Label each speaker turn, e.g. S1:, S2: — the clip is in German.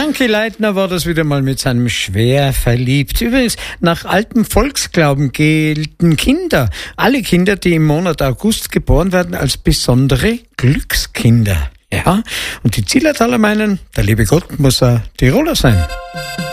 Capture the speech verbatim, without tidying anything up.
S1: Frankie Leitner war das wieder mal mit seinem Schwer verliebt. Übrigens, nach altem Volksglauben gelten Kinder, alle Kinder, die im Monat August geboren werden, als besondere Glückskinder. Ja, und die Zillertaler meinen, der liebe Gott muss ein Tiroler sein.